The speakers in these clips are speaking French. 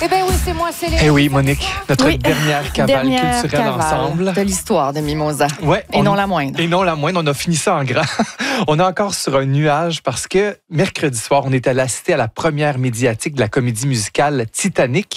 Eh bien oui, c'est moi, c'est Léa. Eh oui, Monique, notre dernière cavale culturelle ensemble. De l'histoire de Mimosa. Ouais, et non la moindre. Et non la moindre, on a fini ça en grand. On est encore sur un nuage parce que mercredi soir, on est allé assister à la première médiatique de la comédie musicale Titanic,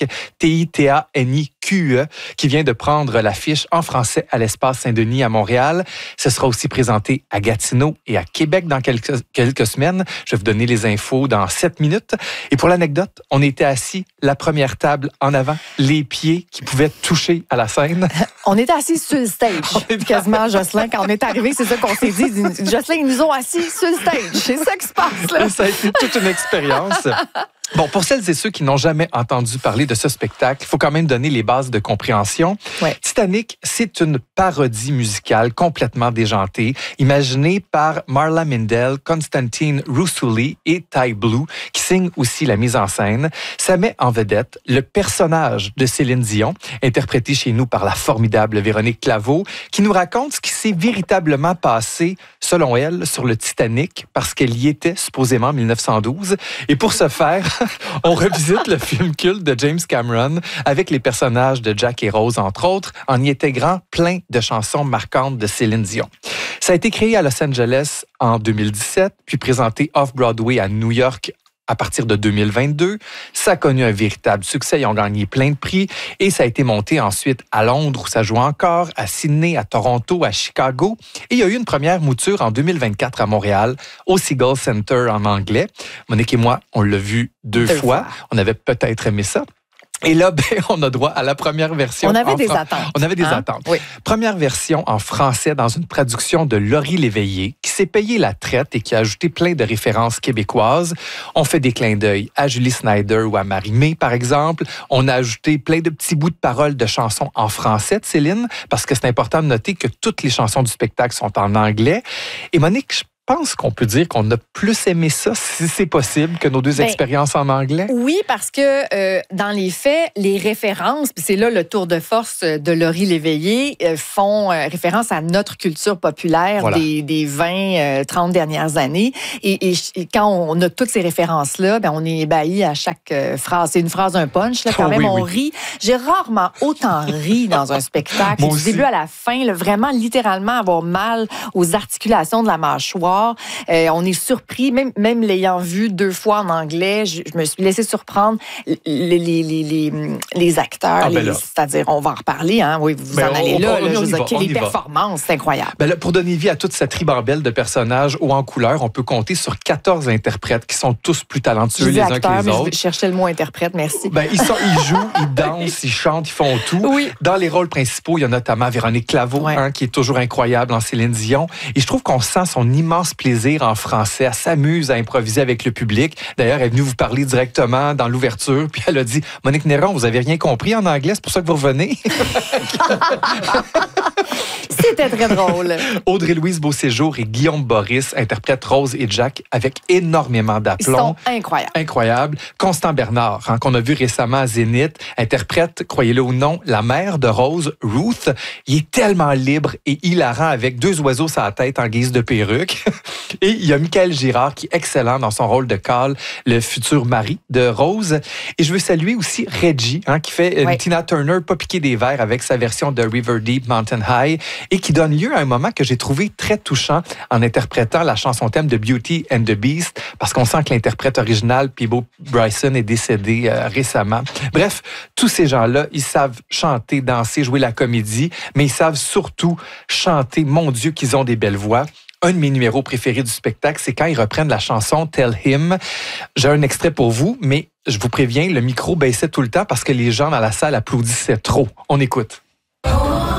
Titanique, qui vient de prendre l'affiche en français à l'Espace Saint-Denis à Montréal. Ce sera aussi présenté à Gatineau et à Québec dans quelques semaines. Je vais vous donner les infos dans 7 minutes. Et pour l'anecdote, on était assis, la première table en avant, les pieds qui pouvaient toucher à la scène. On était assis sur le stage, quasiment, Jocelyn. Quand on est arrivé, c'est ça qu'on s'est dit. Jocelyn, ils nous ont assis sur le stage. C'est ça qui se passe, là. Et ça a été toute une expérience. Bon, pour celles et ceux qui n'ont jamais entendu parler de ce spectacle, il faut quand même donner les bases de compréhension. Ouais. Titanic, c'est une parodie musicale complètement déjantée, imaginée par Marla Mindell, Constantine Russouli et Ty Blue, qui signent aussi la mise en scène. Ça met en vedette le personnage de Céline Dion, interprété chez nous par la formidable Véronique Claveau, qui nous raconte ce qui s'est véritablement passé, selon elle, sur le Titanic, parce qu'elle y était supposément en 1912. Et pour ce faire, on revisite le film culte de James Cameron avec les personnages de Jack et Rose, entre autres, en y intégrant plein de chansons marquantes de Céline Dion. Ça a été créé à Los Angeles en 2017, puis présenté off-Broadway à New York à partir de 2022. Ça a connu un véritable succès. Ils ont gagné plein de prix. Et ça a été monté ensuite à Londres, où ça joue encore, à Sydney, à Toronto, à Chicago. Et il y a eu une première mouture en 2024 à Montréal, au Seagull Center en anglais. Monique et moi, on l'a vu deux fois. On avait peut-être aimé ça. Et là, on a droit à la première version. On avait des attentes. On avait des attentes. Oui. Première version en français dans une traduction de Laurie Léveillé, qui s'est payé la traite et qui a ajouté plein de références québécoises. On fait des clins d'œil à Julie Snyder ou à Marie-Mé, par exemple. On a ajouté plein de petits bouts de paroles de chansons en français de Céline, parce que c'est important de noter que toutes les chansons du spectacle sont en anglais. Et Monique, je pense qu'on peut dire qu'on a plus aimé ça, si c'est possible, que nos deux expériences en anglais? Oui, parce que dans les faits, les références, puis c'est là le tour de force de Laurie Léveillé, font référence à notre culture populaire des 20, 30 dernières années. Et quand on a toutes ces références-là, on est ébahi à chaque phrase. C'est une phrase, un punch, là, quand même, on rit. J'ai rarement autant ri dans un spectacle. Du début à la fin, là, vraiment, littéralement, avoir mal aux articulations de la mâchoire. On est surpris, même l'ayant vu 2 fois en anglais, je me suis laissé surprendre les acteurs. C'est-à-dire, on va en reparler, hein? Oui, vous en allez là. Les performances, c'est incroyable. Là, pour donner vie à toute cette ribambelle de personnages hauts en couleur, on peut compter sur 14 interprètes qui sont tous plus talentueux les uns que les autres. Je cherchais le mot interprète, merci. Ils jouent, ils dansent, ils chantent, ils font tout. Oui. Dans les rôles principaux, il y a notamment Véronique Claveau, qui est toujours incroyable en Céline Dion. Et je trouve qu'on sent son immense plaisir en français. Elle s'amuse à improviser avec le public. D'ailleurs, elle est venue vous parler directement dans l'ouverture, puis elle a dit « Monique Néron, vous avez rien compris en anglais, c'est pour ça que vous revenez? » C'était très drôle. Audrey-Louise Beauséjour et Guillaume Boris interprètent Rose et Jack avec énormément d'aplomb. Ils sont incroyables. Incroyables. Constant Bernard, qu'on a vu récemment à Zénith, interprète, croyez-le ou non, la mère de Rose, Ruth. Il est tellement libre et hilarant avec 2 oiseaux sur la tête en guise de perruque. Et il y a Michael Girard qui est excellent dans son rôle de Carl, le futur mari de Rose. Et je veux saluer aussi Reggie, qui fait une Tina Turner pas piqué des verres avec sa version de River Deep Mountain High et qui donne lieu à un moment que j'ai trouvé très touchant en interprétant la chanson thème de Beauty and the Beast, parce qu'on sent que l'interprète original, Peabo Bryson, est décédé récemment. Bref, tous ces gens-là, ils savent chanter, danser, jouer la comédie, mais ils savent surtout chanter. Mon Dieu, qu'ils ont des belles voix. Un de mes numéros préférés du spectacle, c'est quand ils reprennent la chanson Tell Him. J'ai un extrait pour vous, mais je vous préviens, le micro baissait tout le temps parce que les gens dans la salle applaudissaient trop. On écoute.